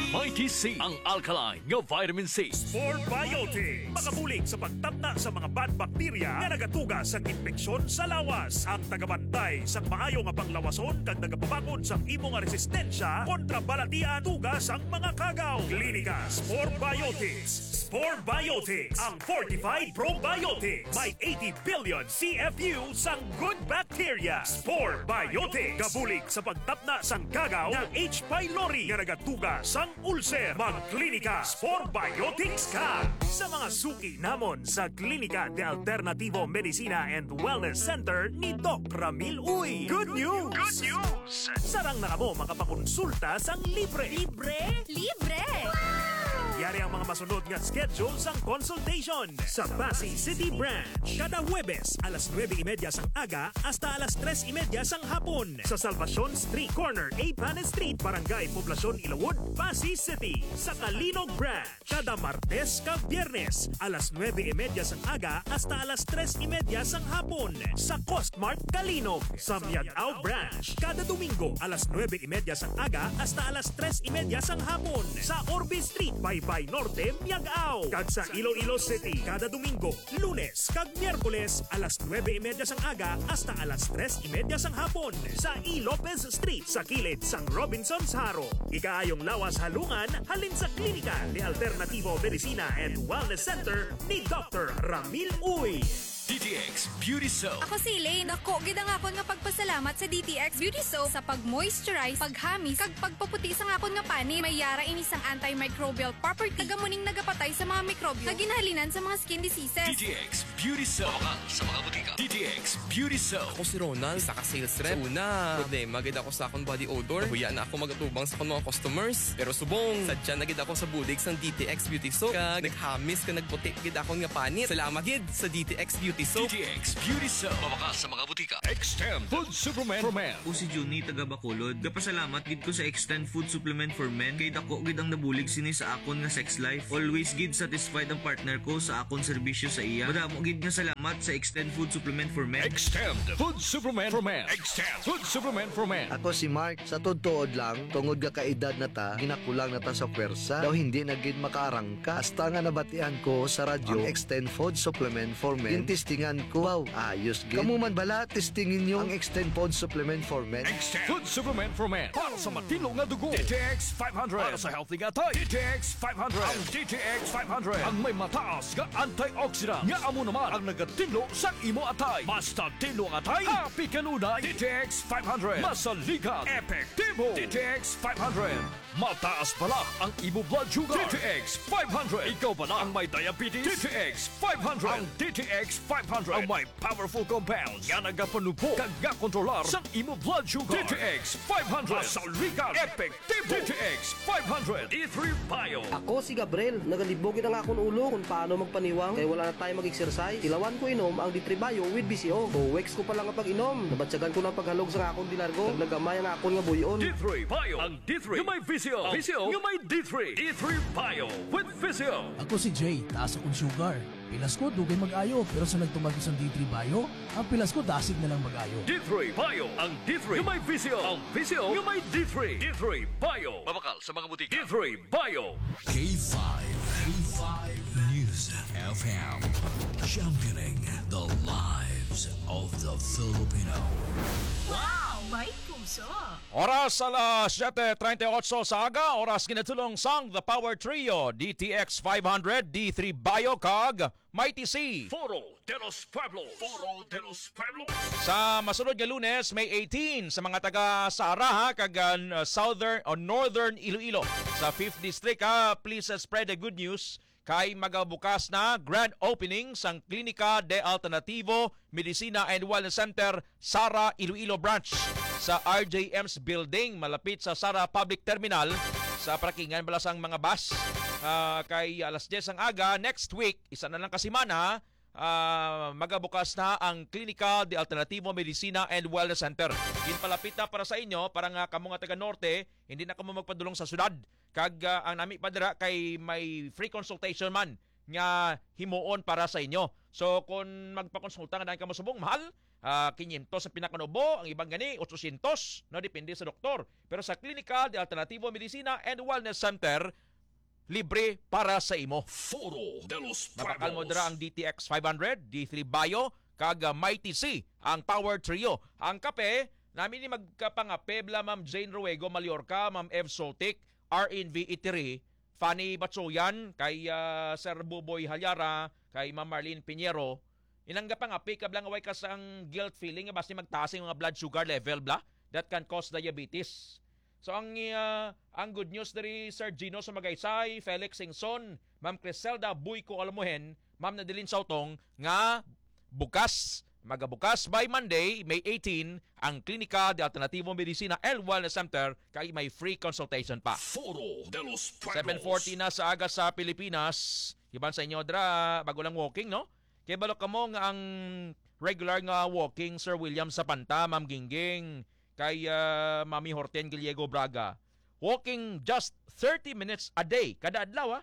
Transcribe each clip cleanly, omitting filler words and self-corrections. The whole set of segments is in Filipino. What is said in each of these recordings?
Mighty C, ang alkaline nga vitamin C. Spore Biotics, makabulig sa pagtabna sa mga bad bakterya nga nagatuga sa infeksyon sa lawas. Ang tagabantay sa maayo nga panglawason kag nagapabakod sa imo nga resistensya kontra balatian tugas ang mga kagaw. Klinika Spore Biotics. Spore Biotics, ang fortified probiotics. May 80 billion CFU sang good bacteria. Spore Biotics, kabulig sa pagtapna sang kagaw ng H. pylori nga nagatuga sang ulcer. Magklinika Spore Biotics ka! Sa mga suki namon sa Klinika de Alternativo Medicina and Wellness Center ni Doc Ramil Uy. Good news! Good news! Sarang na kamo makapakonsulta sang libre. Libre? Libre! Yari ang mga masunod nga schedule sang consultation sa Pasay City Branch. Kada Huwebes, alas 9:30 sang aga hasta alas 3:30 sang hapon. Sa Salvacion Street Corner, A. Panes Street, Barangay Poblacion, Ilawod, Pasay City. Sa Kalinog Branch, kada Martes kag Biyernes, alas 9:30 sang aga hasta alas 3:30 sang hapon. Sa Costmart Kalinog. Sa Miagao Branch, kada Domingo, alas 9:30 sang aga hasta alas 3:30 sang hapon. Sa Orbe Street, Baybay Norte, Miagao. Kag sa Iloilo City, kada Domingo, Lunes kag Miyerkules, alas 9:30 sang aga hasta alas 3:30 sang hapon. Sa E. Lopez Street, sa kilid sang Robinson's Haro. Ikaayong lawas halungan, halin sa Klinika de Alternativo Medicina and Wellness Center ni Dr. Ramil Uy. DTX Beauty Soap. Ako si Elaine. Ako, gid ang akon nga pagpasalamat sa DTX Beauty Soap sa pag-moisturize, paghamis, kag pagpaputi sa akon nga pani. May yara ini sang antimicrobial property. Tagamuning nagapatay sa mga mikrobyo. Kaginhalinan sa mga skin diseases. DTX Beauty Soap. Mabakal sa mga butika. DTX Beauty Soap. Ako si Ronald, isa ka sales rep. Una, problema gid ako sa akong body odor. Huya na ako magatubang sa akong mga customers. Pero subong, sadya na gid ako sa bulig sang DTX Beauty Soap. Kag naghamis ka nagputi gid akong nga panit. Salamat gid sa DTX Beauty Soap. DTX Beauty Soap. Mabakal sa mga butika. Extend Food Supplement for Men. O si Juni taga Bacolod. Gapasalamat gid ko sa Extend Food Supplement for Men kay dako gid ang nabulig sini sa akon nga sex life. Always gid satisfied ang partner ko sa akon serbisyo sa iya. Madamo gid nga salamat sa Extend Food Supplement for Men. Extend Food Supplement for Men. Extend Food Supplement for Men. Ako si Mark, sa tuod lang, tungod ka kaedad na ta, ginakulang na ta sa pwersa, daw hindi na gid makaarangka. Hasta nga nabatian ko sa radyo, ang Extend Food Supplement for Men. Yung testingan ko, wow, ayos gid. Kamu man bala, testingin nyo ang Extend Food Supplement for Men. Extend Food Supplement for Men. Para sa matino nga dugo. DTX 500. Para sa healthy nga tayo. DTX 500. Ang DTX 500. Ang may mataas nga antioxidant. Nga amo naman ang nagatino sa imo atay. Basta tino ang atay, happy kanunay. DTX 500. Masaligan. Epektibo. DTX 500. Mataas pala ang imo blood sugar. DTX 500. Ikaw pala ang may diabetes. DTX 500. Ang DTX 500 ang may powerful compounds nga nagapanupo kag nga kontrolar sa imo blood sugar. DTX 500. Masaligan. Epektibo. DTX 500. D3 Bio. Ako si Gabriel, nagalibogin ang akong ulo kung paano magpaniwang kaya wala na tayo mag-exercise. Tilawan ko inom ang D3 Bio with BCO. 2 weeks ko pa lang ang pag-inom. Nabatsagan ko ng paghalog sa akong dilargo. Nagnagamay ang akong nga buyon. D3 Bio. Ang D3 yung may VCO. VCO yung may D3. D3 Bio with VCO. Ako si Jay, taas akong sugar. Pilas ko, dugay mag-ayo. Pero sa nagtumag ko sa D3 Bio, ang pilas ko dasig na lang mag-ayo. D3 Bio. Ang D3 yung may VCO. Ang VCO yung may D3. D3 Bio. Mabakal sa mga butika. D3 Bio. K5 News FM, championing the lives of the Filipino. Wow! May puso! Oras alas 7:38 sa aga, oras kinatulong sang The Power Trio, DTX 500, D3 Bio kag Mighty C. Foro de los Pueblos. Foro de los Pueblos. Sa masunod nga Lunes, May 18 sa mga taga Sara ha, kag Southern or Northern Iloilo. Sa 5th District ha, please spread the good news kay magabukas na grand opening sang Klinika de Alternativo Medicina and Wellness Center Sara Iloilo Branch sa RJM's building malapit sa Sara Public Terminal sa parkingan balasang mga bus. Kay alas 10 ang aga next week, isa na lang kasimana, magabukas na ang Klinika de Alternativo Medicina and Wellness Center. Palapit na para sa inyo, para nga kamo nga taga Norte, hindi na kamo magpadulong sa syudad. Kag ang nami padra kay may free consultation man nga himuon para sa inyo. So kung magpakonsulta nga dahil ka mo subong mahal, 500 sa pinakanubo, ang ibang gani 800, no, depende sa doktor. Pero sa Clinical de Alternativo Medicina and Wellness Center, libre para sa imo. Foro de los Mapakal mo Pueblos. dira ang DTX 500, D3 Bio, kag Mighty C, ang Power Trio. Ang kape, namin ni magkapangape bla Ma'am Jane Ruego Mallorca, Ma'am Ev Soltic, RNV Itiri, Fanny Batsoyan, kay Sir Buboy Halyara, kay Ma'am Marlene Piñero. Inangga pang api kablang away ka sa ang guilt feeling basta magtaas yung mga blood sugar level bla that can cause diabetes. So ang good news dari Sir Gino Sumagaysay, Felix Singson, Ma'am Criselda Buyko Almuhen, Ma'am Nadilin Sautong nga magabukas by Monday, May 18 ang Klinika de Alternativo Medicina and Wellness Center kay may free consultation pa. Foro de los Pueblos. 7:40 na sa aga sa Pilipinas. Iban sa inyo dra bago lang walking, no? Kaya balok ka mo nga ang regular nga walking Sir William Sapanta, Ma'am Gingging, kay Mami Horten Gallego Braga. Walking just 30 minutes a day, kada adlaw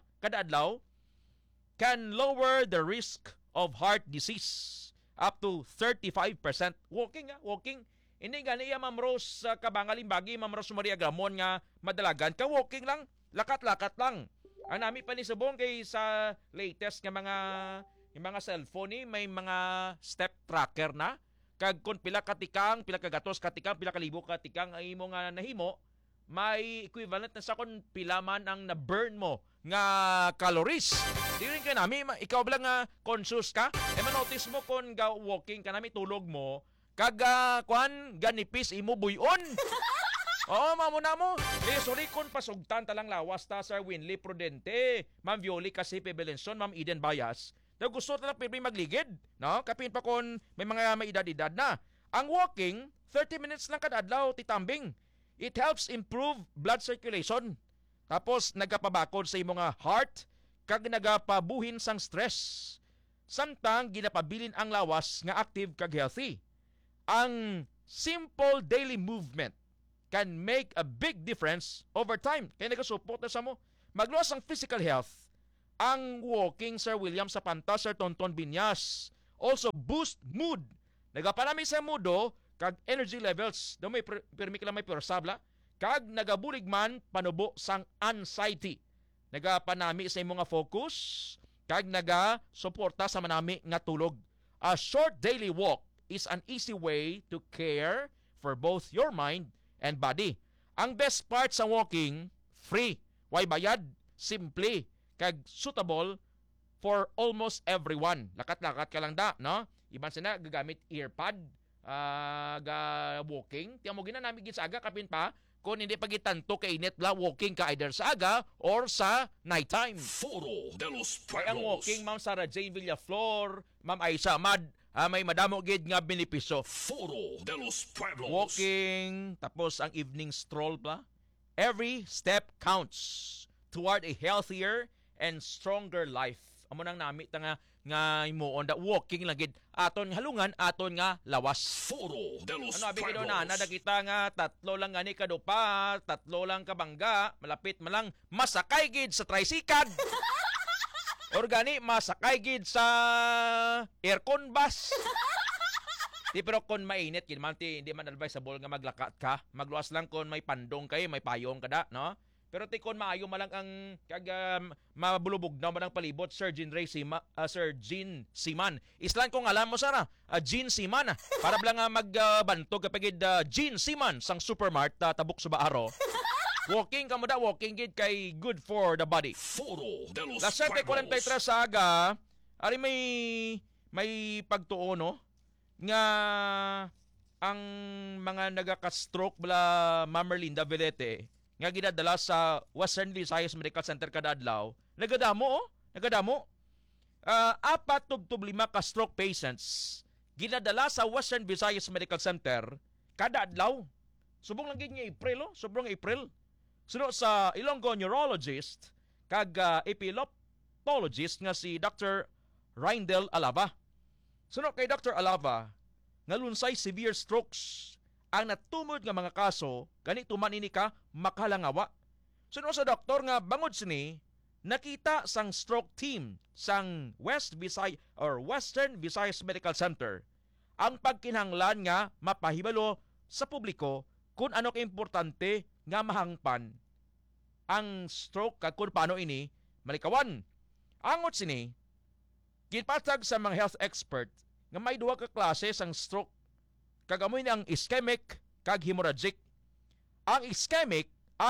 can lower the risk of heart disease up to 35%. Walking. Hindi gani Ma'am Rose Kabangalimbagi, Ma'am Rose Maria Gamon nga madalagan ka walking lang, lakat-lakat lang. Ang nami pa ni subong kay sa latest nga mga cellphone ni may mga step tracker na kag kun pila katikang, pila kagatos katikang, pila kalibo katikang ang imo nga nahimo, may equivalent na sa kun pila man ang na-burn mo nga calories. Di rin ka nami, ikaw lang nga conscious ka. Manotice mo kun ga walking ka nami tulog mo, kag ganipis imo buyon. Oo, mamuna mo. Sorry kun pasugtan talang lawas ta Sir Winley Prudente, Ma'am Violi Casipe Belenson, Ma'am Eden Bayas. Na gusto na pirmi magligid, no? Kapin pa kon may mga edad-edad na. Ang walking, 30 minutes lang kada adlaw titambing. It helps improve blood circulation. Tapos nagapabakod sa imong heart kag nagapabuhin sang stress. Samtang ginapabilin ang lawas nga active kag healthy. Ang simple daily movement can make a big difference over time. Kaya nagasupport na sa mo. Magluwas ang physical health. Ang walking Sir William Sapanta, Sir Tonton Binyas. Also boost mood. Nagapanami sa moodo kag energy levels. Daw may pirmi ka lang may persabla. Kag nagabulig man panubo sang anxiety. Nagapanami sa imong focus. Kag nagasuporta sa manami nga tulog. A short daily walk is an easy way to care for both your mind and body. Ang best part sa walking, free. Way bayad, simple, kag suitable for almost everyone. Lakat-lakat ka lang da, no? Iban sina gagamit earpod, walking. Tiyan mo ginanamig sa aga kapin pa kung hindi pagitanto kainit la walking ka either sa aga or sa nighttime. Foro de los Kaya ang Pueblos. walking, Ma'am Sarah Jane Villaflor, Ma'am Aisha Ahmad, may madamo gid nga benepisyo. Foro de los Pueblos. Walking, tapos ang evening stroll pa. Every step counts toward a healthier and stronger life. Amo nang namit nga imuon da walking lang gid aton halungan, aton nga lawas. Foro de los Ano abi Pueblos. kido na kita nga tatlo lang gani kadupa, tatlo lang kabangga, malapit man lang masakay gid sa tricycle. Or gani masakay gid sa aircon bus. Di pero kon mainit gid man hindi man advisable nga maglakat ka. Magluwas lang kon may pandong kay, may payong kada, no? Pero ti kon maayo malang ang mabulubog na man ang palibot Sir Jean Siman. Islan kung alam mo Sara, Jean Siman. Para blang magbantog kapag Jean Siman sang Supermart tabuk sa Baaro. Walking ka mo da, walking gid kay good for the body. Foro de los Last 43 sa aga, ari may pagtuo no nga ang mga nagaka-stroke bala Ma'am Merlinda Velete nga ginadala sa Western Visayas Medical Center kada adlaw, nagadamo. 4-5 ka stroke patients ginadala sa Western Visayas Medical Center kada adlaw. Subong lang gid nga April, sobrang April. Sunod sa Ilonggo neurologist kag epileptologist nga si Dr. Rindel Alava. Sunod kay Dr. Alava, nga lunsay severe strokes ang natumod nga mga kaso ganito man ini ka makalangawa. Sunod sa doktor nga bangod sini nakita sang stroke team sang Western Visayas Medical Center ang pagkinahanglan nga mapahibalo sa publiko kung ano kaimportante nga mahangpan ang stroke kag kung paano ini malikawan. Angot sini, ginpatag sa mga health expert nga may duha ka klase sang stroke. Kagamoy ni ang ischemic kag hemorrhagic. Ang ischemic,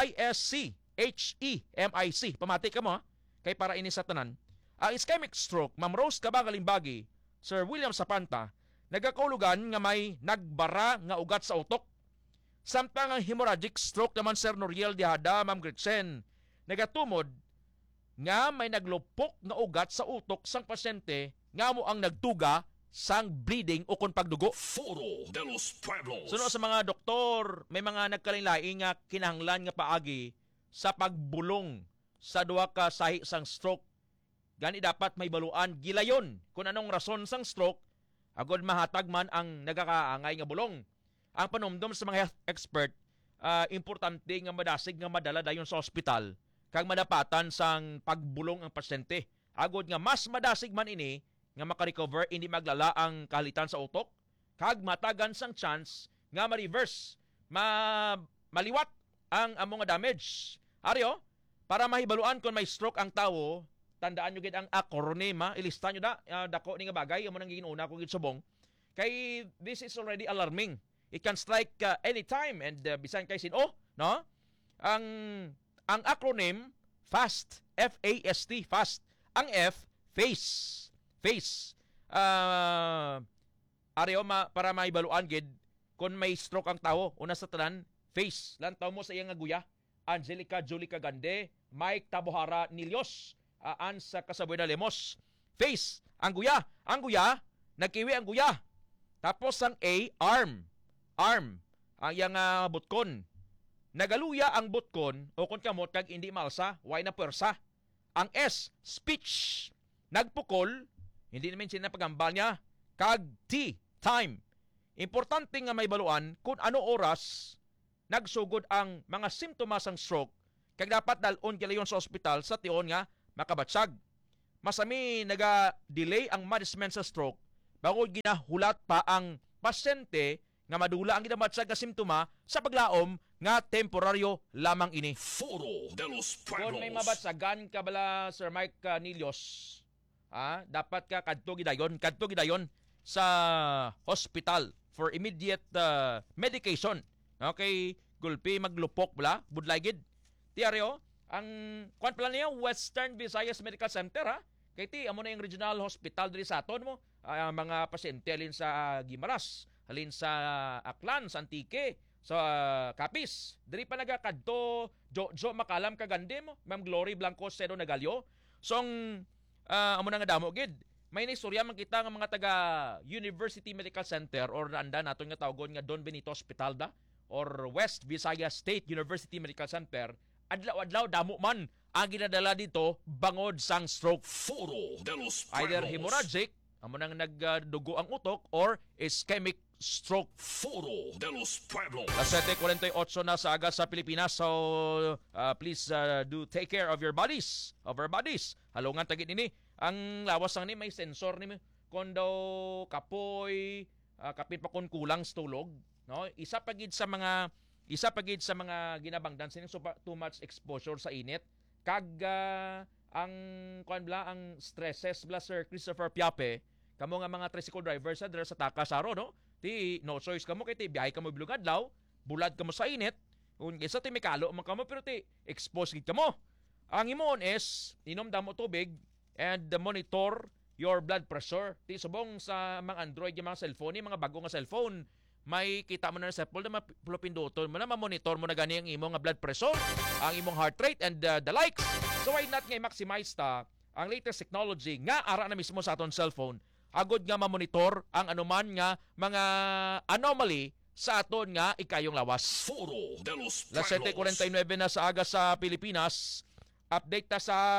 ISC, pamati ka mo ha? Kay para ini sa tanan. Ang ischemic stroke, Ma'am Rose Kabangalimbagi, Sir William Sapanta, nagakaulugan nga may nagbara nga ugat sa utok. Samtang ang hemorrhagic stroke naman Sir Noriel Dihada, Ma'am Gretchen, nagatumod nga may naglupok nga ugat sa utok sang pasyente nga mo ang nagtuga sang bleeding o kung pagdugo. Foro de los Pueblos. Suno sa mga doktor, may mga nagkalain-lain nga kinahanglan nga paagi sa pagbulong sa duha ka sahi sang stroke. Gani dapat may baluan gilayon kung anong rason sang stroke agod mahatag man ang nagakaangay nga bulong. Ang panumdum sa mga health expert, importante nga madasig nga madala dayon sa ospital kag madapatan sang pagbulong ang pasyente. Agod nga mas madasig man ini nga makarecover, hindi maglala ang kahalitan sa utok kag matagan sang chance nga ma-reverse, maliwat ang among nga damage. Aryo, para mahibaluan kung may stroke ang tawo, tandaan nyo gid ang acronym, ilista nyo dako ni nga bagay, amo nang giinuna ko gid subong. Kay this is already alarming. It can strike anytime and bisan kay sino, no? Ang acronym FAST, F-A-S-T, FAST. Ang F, face. Areo para maibaluan gid kung may stroke ang tawo, una sa tanan, face. Lantaw mo sa iyang nga guya. Angelica Julie Cagande, Mike Tabohara Nilios, Ansa Casabuena Lemos. Face, ang guya. Ang guya, nagkiwi ang guya. Tapos ang A, arm. Ang iyang butkon. Nagaluya ang butkon o kung kamot kag hindi malsa, way na pwersa. Ang S, speech. Nagpukol, hindi naman sila pagambal niya. Kag T, time. Importante nga may baluan kung ano oras nagsugod ang mga simptomas ng stroke kag dapat dalon gilayon sa ospital sa tion nga makabatsag. Masami naga-delay ang management sa stroke bago ginahulat pa ang pasyente nga madula ang ginabatsag nga simptoma sa paglaom nga temporaryo lamang ini. Foro de los Pueblos. Kung may mabatsagan ka bala Sir Mike Nilios, dapat ka kadto gidayon sa hospital for immediate medication. Okay, gulpi maglupok bala, budlay gid. Tiaryo, ang kwan pala niya Western Visayas Medical Center Kay ti amo na yung regional hospital diri sa aton mo, mga pasyente alin sa Guimaras, alin sa Aklan, sa Antique, sa Capiz. Diri pa nagakadto Jojo Makalam kagande mo, Ma'am Glory Blanco Cedo Nagalio. So amo na nga damo gid. May istorya man kita nga mga taga University Medical Center or naanda naton nga tawgon nga Don Benito Hospital da or West Visayas State University Medical Center. Adlaw-adlaw damo man ang ginadala dito bangod sang stroke. Foro de los Pueblos. Either hemorrhagic, amo nang nagdugo ang utok, or ischemic stroke. Foro de los Pueblos. Alas 7:48 na sa aga sa Pilipinas. So please do take care of your bodies. Of our bodies. Halungan tagit ini. Ang lawas sang ni may sensor ni kon daw kapoy, kapit pa kon kulang sa tulog, no? Isa pagid sa mga ginabangdan sining too much exposure sa init kag ang stresses bla Sir Christopher Piape kamo nga mga tricycle drivers sa dira sa Takasaro, no? Ti no choice kamo kay ti biyahe kamo bilog adlaw, bulad kamo sa init, kun isa ti mikalo man kamo pero ti exposed gid kamo. Ang imon is inom damo tubig and monitor your blood pressure. Ti subong sa mga Android yung mga cellphone, yung mga bago nga cellphone, may kita mo na sa Apple na mapinduton mo na, ma-monitor mo na gani ang imong blood pressure, ang imong heart rate and the likes. So why not nga maximize ta ang latest technology nga ara na mismo sa aton cellphone agod nga ma-monitor ang anuman nga mga anomaly sa aton nga ikayong lawas. Foro de los Las Pueblos. 7:49 na sa aga sa Pilipinas. Update ta sa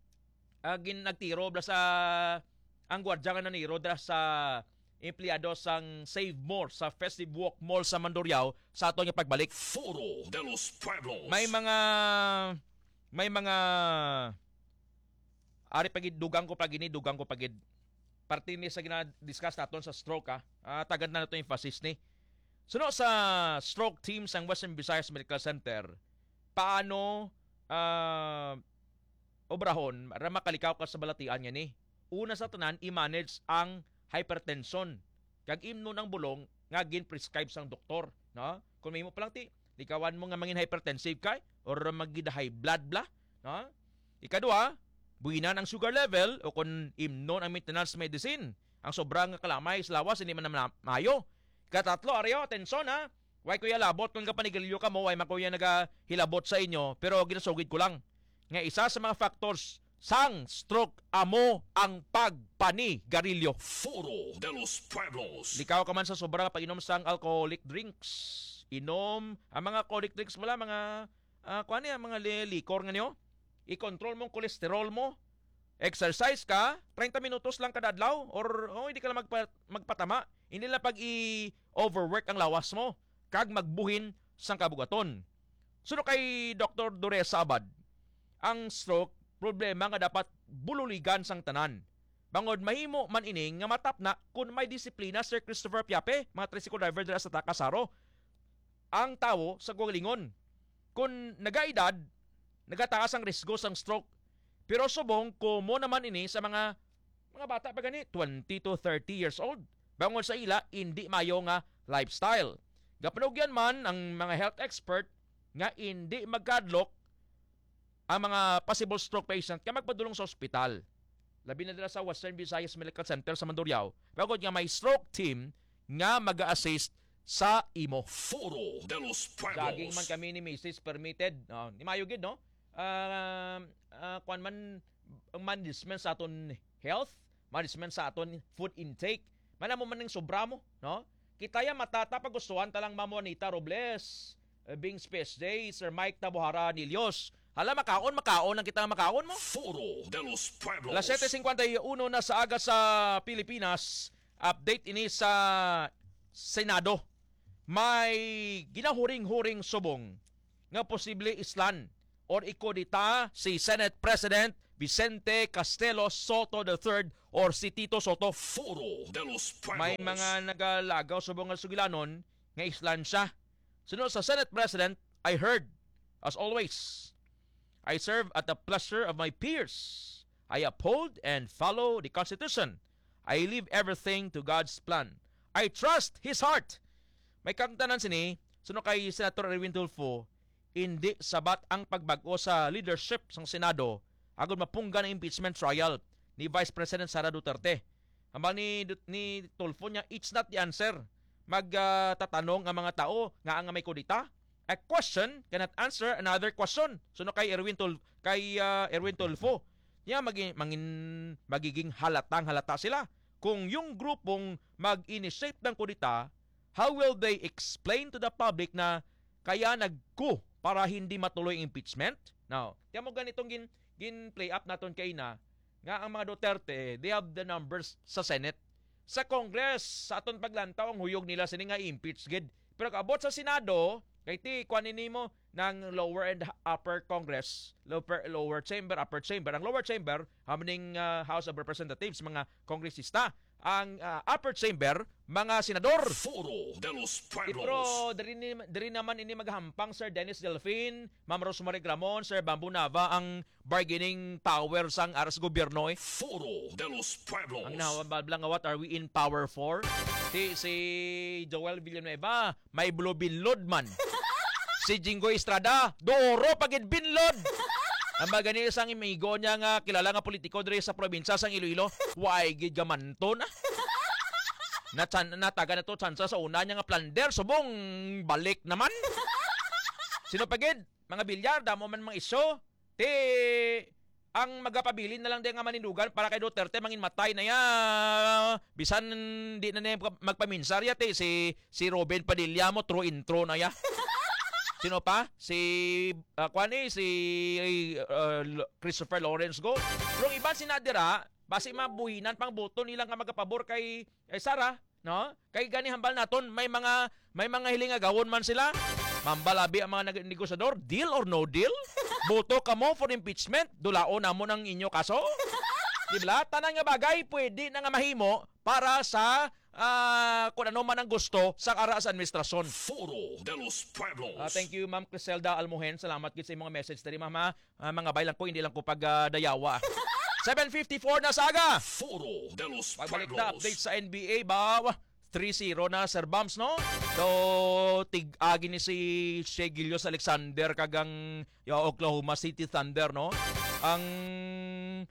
nagtiro bla sa ang gwardiya nga naniro dra sa empleyado sang Save More sa Festive Walk Mall sa Mandurriao sa aton nga pagbalik. Foro de los Pueblos. May mga ari pagid dugang ko pagid parte ni sa gina-discuss naton sa stroke tagad na nato emphasis ni. Suno sa stroke team sang Western Visayas Medical Center, paano obrahon para makalikaw ka sa balatian nga ni? Una sa tanan, i-manage ang hypertension. Kag imnon ang bulong nga gin-prescribe sang doktor, no? Kung may mo palang likawan mo nga mangin hypertensive kay or magida high blood bla, no? Ikadua, buhinan ang sugar level o kung imnon ang maintenance medicine. Ang sobrang kalamay sa lawas hindi man na mayo. Katatlo, aryo, atensyon ha. Way kuya labot kung kapanigalyo ka mo, way makuya nagahilabot sa inyo, pero ginasugid ko lang. Nga isa sa mga factors sang stroke amo ang pagpanigarilyo. Foro de los Pueblos. Likaw ka man sa sobra pag-inom sang alcoholic drinks. Inom, ang mga alcoholic drinks wala, mga mga likor nga niyo. I-control mong kolesterol mo. Exercise ka, 30 minutos lang kada adlaw or hindi ka lang magpatama. Hindi lang pag i-overwork ang lawas mo kag magbuhin sang kabugaton. Suno kay Dr. Dores Abad, ang stroke problema nga dapat bululigan sang tanan. Bangod mahimo man ining nga matap na kung may disiplina Sir Christopher Piape, mga tricycle driver dira sa Takasaro. Ang tawo sa gulingon. Kung nagaedad, nagataas ang risgo sang stroke. Pero subong kumo naman ini sa mga bata pa gani 20 to 30 years old. Bangod sa ila hindi mayo nga lifestyle. Gapanugyan man ang mga health expert nga hindi magkadlok ang mga possible stroke patient kaya magpadulong sa ospital. Labi na dila sa Western Visayas Medical Center sa Mandurriao. Bagod nga may stroke team nga mag-assist sa imo. Foro de los Pueblos. Daging man kami ni Mrs. Permitted. Ni mayo gid no? Kuan man ang management sa aton health, management sa aton food intake. Manamo man ning sobra mo, no? Kitaya matata pagustuhan talang Mamonita Robles, Bing Space Day, Sir Mike Tabuhara Nilios. Hala makaon ang kita makaon mo. Foro de los Pueblos. Las 7:51 na sa aga sa Pilipinas. Update ini sa Senado. May ginahuring-huring subong nga posible islan or ikodita si Senate President Vicente Castelo Soto III or si Tito Soto. Foro de los Pueblos. May mga nagalagaw subong nga sugilanon nga islan siya. Sunod sa Senate President, I heard, as always, I serve at the pleasure of my peers. I uphold and follow the Constitution. I leave everything to God's plan. I trust His heart. May kangtanan sini, suno kay Senator Erwin Tulfo, hindi sabat ang pagbago sa leadership ng Senado agad mapunggan ang impeachment trial ni Vice President Sara Duterte. Ambang ni Tulfo niya, it's not the answer. Magtatanong ang mga tao nga ang may kudita. A question cannot answer another question. Suno kay Erwin Tulfo. Niya magiging halata sila. Kung yung grupong mag-initiate ng kudita, how will they explain to the public na kaya nagku para hindi matuloy ang impeachment? Now, tiyan mo ganitong gin-play up naton kay na nga ang mga Duterte, they have the numbers sa Senate. Sa Congress, sa aton paglantaw, ang huyog nila sini nga impeach gid. Pero kaabot sa Senado, kay ti kuanin nimo ng lower and upper Congress, lower chamber, upper chamber. Ang lower chamber, hamaning House of Representatives, mga kongresista. Ang upper chamber, mga senador. Foro de los Pueblos. Pero diri naman ini maghampang Sir Dennis Delfin, Ma'am Rosemary Gramon, Sir Bambu Nava ang bargaining power sang aras gobyerno. Foro de los Pueblos. Ang nawablang what are we in power for? Si Joel Villanueva, may blue binlod man. Si Jingo Estrada, doro pagid binlod. Ang magani sang imigo niya nga kilala nga politiko diri sa probinsya sang Iloilo, why gid gamanton. Nataga na to tsansa sa una niya nga plander subong balik naman. Sino pagid? Mga bilyar, damo man mga iso. Ang magapabilin na lang din nga maninugan para kay Duterte mangin matay na ya. Bisan di na magpaminsar ya si Robin Padilla mo true intro na ya. Sino pa? Si Christopher Lawrence Go. Pero iba sinadira, basi mabuhinan pang boto nilang nga magapabor kay Sara, no? Kay gani hambal naton may mga hiling agawon man sila. Mambalabi ang mga negosador, deal or no deal? Boto ka mo for impeachment, dulaon na mo ng inyo kaso. Diba? Tanan nga bagay pwede na nga mahimo para sa kung ano man ang gusto sa ara sa administrasyon. Foro de los Pueblos. Thank you, Ma'am Criselda Almuhen. Salamat gid sa imong message diri, Mama. Mga baylan ko, hindi lang ko pagdayawa. 7:54 na saga. Foro de los Pagbalik Pueblos. na update sa NBA ba? 3-0 na Sir Bumps, no? So, tig-agi ni si Shea Gillios Alexander kagang Oklahoma City Thunder, no? Ano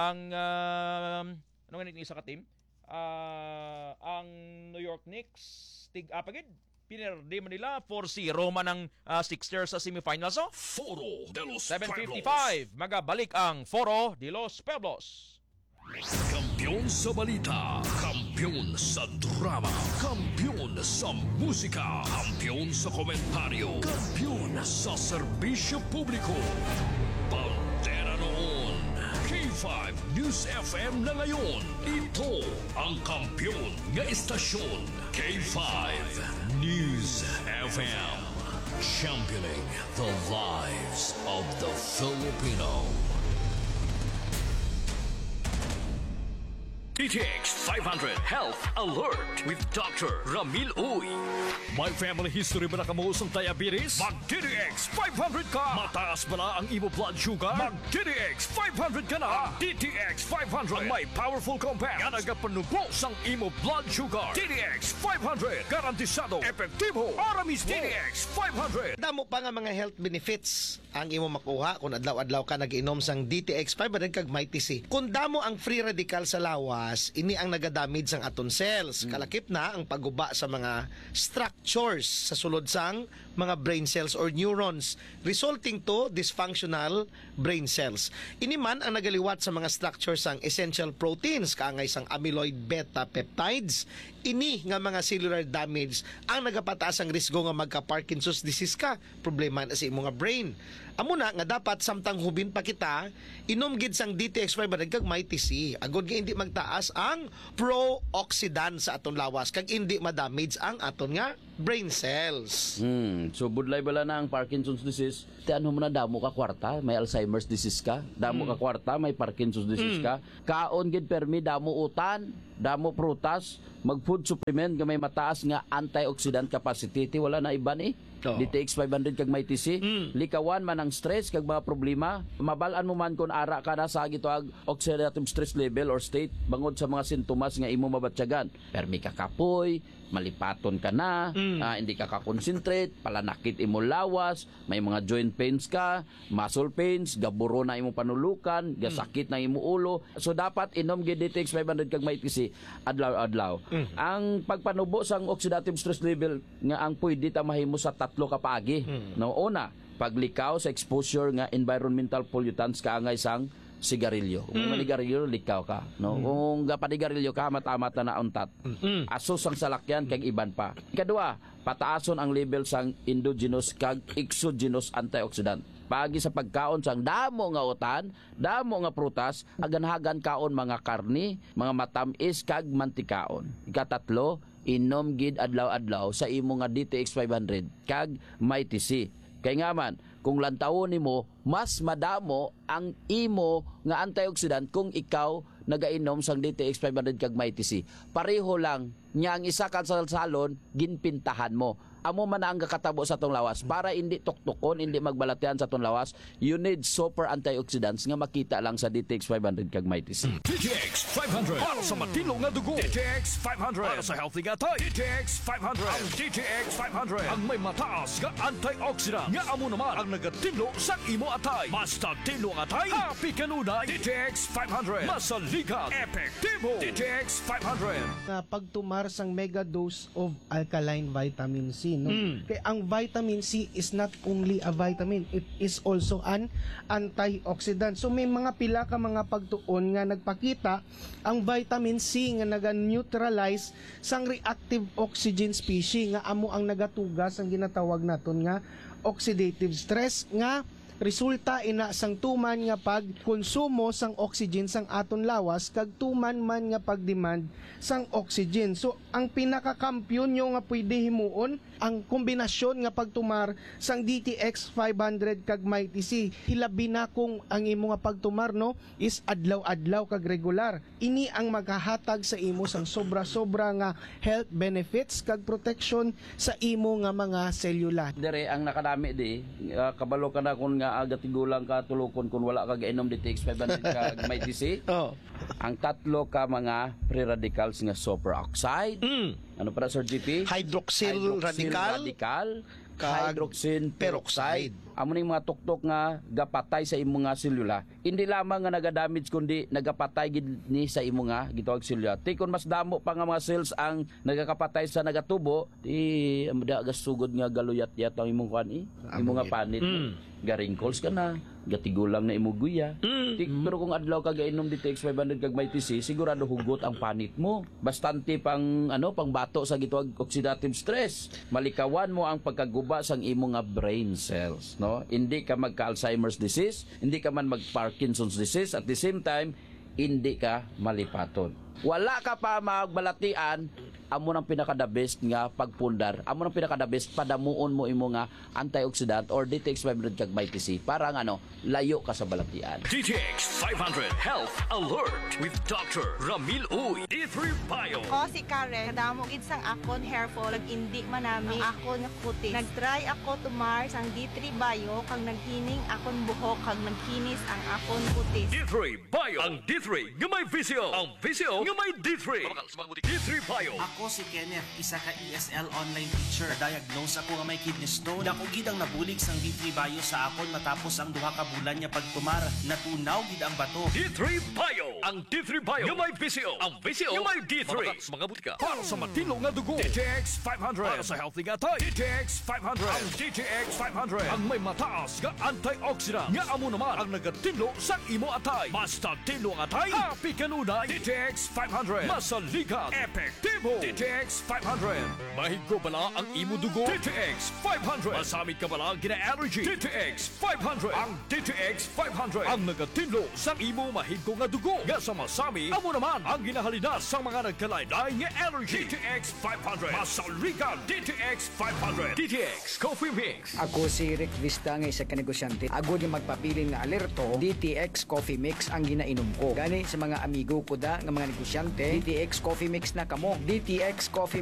nga isa ka team? Ang New York Knicks tig-apagid. Pinerde man nila 4-0 man ang Sixers sa semifinals, no? Foro de los 7:55, magabalik ang Foro de los Pueblos. Kampiyon sa balita, kampiyon sa drama, kampiyon sa musika, kampiyon sa komentaryo, kampiyon sa serbisyo publiko. Pantera noon, K5 News FM na ngayon. Ito ang kampiyon nga istasyon, K5 News FM. Championing the lives of the Filipino. DTX 500 Health Alert with Dr. Ramil Uy. May family history ba na kamuusong diabetes? Mag-DTX 500 ka! Mataas ba na ang imo blood sugar? Mag-DTX 500 ka na! DTX 500 ang may powerful compound nga nagapanubos ang imo blood sugar. DTX 500 garantisado, epektibo, para mismo. DTX 500. Damo pa nga mga health benefits ang imo makuha kung adlaw-adlaw ka nag-inom sang DTX 500 kag Mighty C. Kung damo ang free radical sa lawas, ini ang nagadamage sang aton cells. Kalakip na ang pagguba sa mga structures sa sulod sang mga brain cells or neurons, resulting to dysfunctional brain cells. Ini man ang nagaliwat sa mga structures sang essential proteins, kaangay sang amyloid beta peptides. Ini nga mga cellular damage ang nagapataas ang risgo nga magka-Parkinson's disease ka, problema na sa imong brain. Amo na nga dapat samtang hubin pa kita, inom gid sang DTX 500 kag Mighty C. Agod nga hindi magtaas ang pro-oxidant sa aton lawas kag hindi ma-damage ang aton nga brain cells. So budlay bala na ang Parkinson's disease, ano mo na damo ka kwarta, may Alzheimer's disease ka, damo ka kwarta, may Parkinson's disease ka. Kaon gid permi damo utan, damo prutas, mag-food supplement nga may mataas nga antioxidant capacity, wala na iban eh. DTX 500 kag Mighty C. Likawan man ang stress kag mga problema, mabalan mo man kung ara ka na sa gitoag oxidative stress level or state bangod sa mga sintomas nga imo mabatyagan. Permi ka kapoy, malipaton ka na, hindi ka ka-concentrate, palanakit imo lawas, may mga joint pains ka, muscle pains, gaburo na imo panulukan, gasakit na imo ulo. So dapat inom gid DTX 500 kag Mighty C adlaw-adlaw. Ang pagpanubo sang oxidative stress level nga ang pwede ta mahimo sa 3 ka paagi. No, una, paglikaw sa exposure nga environmental pollutants kaangay sang sigarilyo. Kung manigarilyo, likaw ka. No? Kung gapanigarilyo ka, matamat na nauntat. Asos ang salakyan, kag iban pa. Ikadua, pataason ang level sang endogenous kag exogenous antioxidant. Pagi sa pagkaon sang damo nga utan, damo nga prutas, aganhagan kaon mga karni, mga matamis kag mantikaon. Ikatatlo, inom gid adlaw-adlaw sa imo nga DTX 500 kag Mighty C. Kay nga man, kung lantawon nimo, mas madamo ang imo nga antioxidant kung ikaw nagainom sang DTX 500 kag Mighty C. Pareho lang nya ang isa ka salsalon ginpintahan mo. Amo man ang kakatabo sa tong lawas para hindi tuktukon, hindi magbalatian sa tong lawas. You need super antioxidants nga makita lang sa DTX 500 kag Mighty C. DTX 500 para sa matino nga dugo. DTX 500 para sa healthy nga tay. DTX 500 ang DTX 500 ang may mataas nga antioxidant nga amo naman ang nagatinlo sa imo atay. Basta tinlo nga atay, happy kanunay. DTX 500 masaligat, epektibo. DTX 500 na pagtumar sang mega dose of alkaline vitamin C. No? Kaya ang vitamin C is not only a vitamin, it is also an antioxidant. So may mga pila ka mga pagtuon nga nagpakita ang vitamin C nga naga-neutralize sang reactive oxygen species nga amo ang nagatugas ang ginatawag naton nga oxidative stress nga resulta ina sang tuman nga pagkonsumo sang oxygen sang aton lawas kag tuman man nga pagdemand sang oxygen. So ang pinakakampiyon nyo nga pwede himuon ang kombinasyon nga pagtumar sang DTX 500 kag Mighty C. Hilabi na kung ang imo nga pagtumar no is adlaw-adlaw kag regular. Ini ang maghahatag sa imo sang sobra-sobra nga health benefits kag protection sa imo nga mga selula. Dire ang nakadami di kabalo ka na kun nga agatigulang ka tulukon kun wala ka gainom DTX 500 kag Mighty C. Ang tatlo ka mga free radicals nga superoxide. Ano para Sir GP? Hydroxyl radical, hydroxyl peroxide. Amo ning mga tuktok nga gapatay sa imo nga selula. Hindi lamang nga nagadamage kundi nagapatay gid ni sa imo nga gitawag selula. Tikon mas damo pa nga mga cells ang nagakapatay sa nagatubo, di amda gasugod nga galuyat-yat ang imong kan imo nga panit. Garingkols ka na, gatigulang na imo guya. Pero kung adlaw ka gainom DTX 500 kag Mighty C, sigurado hugot ang panit mo. Bastante pang pang bato sa gitawag oxidative stress. Malikawan mo ang pagkaguba sang imo nga brain cells, no? Hindi ka magka-Alzheimer's disease, hindi ka man mag-Parkinson's disease, at the same time hindi ka malipaton. Wala ka pa magbalatian, amo nang pinaka-the best nga pagpundar, amo nang pinaka-the best padamuon mo imo nga antioxidant or DTX 500 kag Mighty C para nga layo ka sa balatian. DTX 500 Health Alert with Dr. Ramil Uy. D3 Bio. Ako si Karen, kadamo gid sang akon hair fall, indi manami akon nga kutis. Nag-try ako tumar sang D3 Bio kag naghining akon buhok kag nagkinis ang akon kutis. D3 Bio. Ang D3 nga may visio. Ang visio nga may D3. D3 Bio. Ako si Kenneth, isa ka ESL online teacher. Diagnose ako nga may kidney stone. Dako gid ang nabulig sang D3 Bio sa akon matapos ang duha ka bulan nga pagtumar. Natunaw gid ang bato. D3 Bio. Ang D3 Bio nga may visio. Ang visio nga may D3. Mga butika. Para sa matino nga dugo, DTX 500. Para sa healthy nga tayo, DTX 500. Ang DTX 500 ang may mataas nga antioxidant nga amo naman ang nagatinlo sa imo atay. Basta tinlo ang atay, happy kanunay. DTX 500 masaligan, epektibo. DTX 500 mahigo bala ang imo dugo. DTX 500 masamit ka bala gina-allergy. DTX 500 ang DTX 500 ang nagatinlo sa imo mahigo nga dugo. Nga sa masami, amo naman ang ginahalinas sa mga nagkalain-lain nga allergy. DTX 500 masaligan. DTX 500 DTX Coffee Mix. Ako si Rick Vista nga isa ka negosyante. Agod yung magpapilin nga alerto, DTX Coffee Mix ang ginainom ko. Gani sa mga amigo ko da nga mga negosyante, DTX Coffee Mix na kamo. DTX Coffee